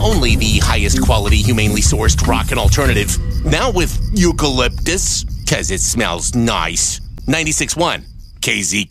only the highest quality, humanely sourced rock and alternative. Now with eucalyptus, 'cause it smells nice. 96.1 KZ.